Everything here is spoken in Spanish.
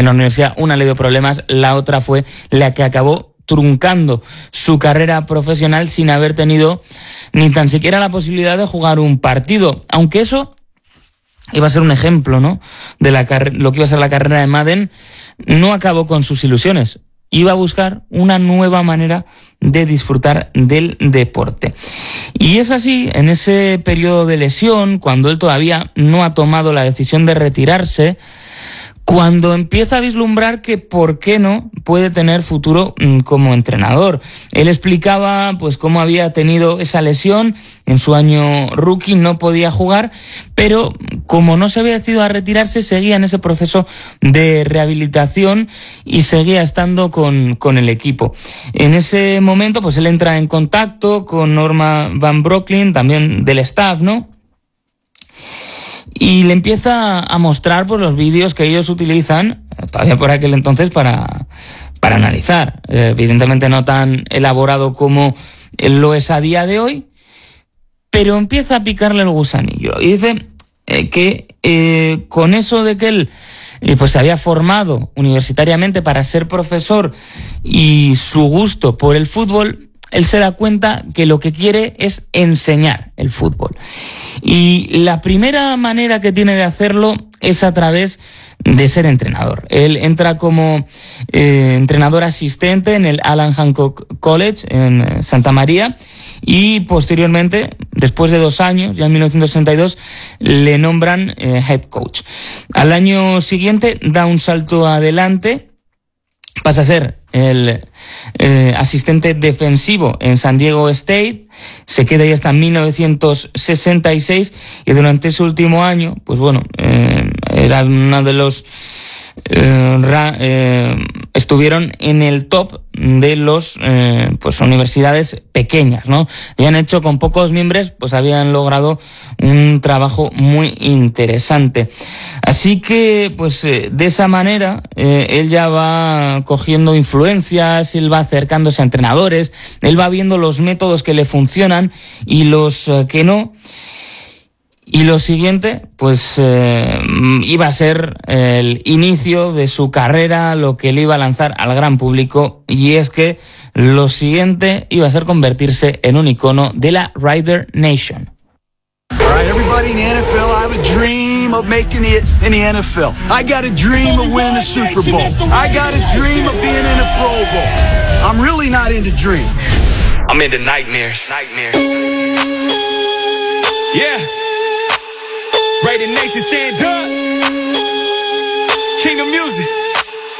en la universidad, una le dio problemas, la otra fue la que acabó truncando su carrera profesional sin haber tenido ni tan siquiera la posibilidad de jugar un partido, aunque eso iba a ser un ejemplo, ¿no?, de lo que iba a ser la carrera de Madden. No acabó con sus ilusiones, iba a buscar una nueva manera de disfrutar del deporte. Y es así, en ese periodo de lesión, cuando él todavía no ha tomado la decisión de retirarse, cuando empieza a vislumbrar que por qué no puede tener futuro como entrenador. Él explicaba pues cómo había tenido esa lesión en su año rookie, no podía jugar, pero como no se había decidido a retirarse, seguía en ese proceso de rehabilitación y seguía estando con el equipo. En ese momento pues él entra en contacto con Norma Van Brocklin, también del staff, ¿no?, y le empieza a mostrar pues los vídeos que ellos utilizan, todavía por aquel entonces, para analizar. Evidentemente no tan elaborado como lo es a día de hoy, pero empieza a picarle el gusanillo. Y dice que con eso de que él pues se había formado universitariamente para ser profesor y su gusto por el fútbol, él se da cuenta que lo que quiere es enseñar el fútbol. Y la primera manera que tiene de hacerlo es a través de ser entrenador. Él entra como entrenador asistente en el Alan Hancock College en Santa María y posteriormente, después de 2 años, ya en 1962, le nombran head coach. Al año siguiente da un salto adelante, pasa a ser el asistente defensivo en San Diego State, se queda ahí hasta 1966 y durante ese último año, pues bueno, era uno de los estuvieron en el top de los pues universidades pequeñas, ¿no? Habían hecho con pocos miembros, pues habían logrado un trabajo muy interesante. Así que pues de esa manera él ya va cogiendo influencias, él va acercándose a entrenadores, él va viendo los métodos que le funcionan y los que no. Y lo siguiente, pues iba a ser el inicio de su carrera, lo que le iba a lanzar al gran público, y es que lo siguiente iba a ser convertirse en un icono de la Raider Nation. All right, everybody in the NFL, I have a dream of making it in the NFL. I got a dream of winning the Super Bowl. I got a dream of being in a Pro Bowl. I'm really not into dreams. I'm into nightmares. Yeah. Raider Nation, stand up. King of music.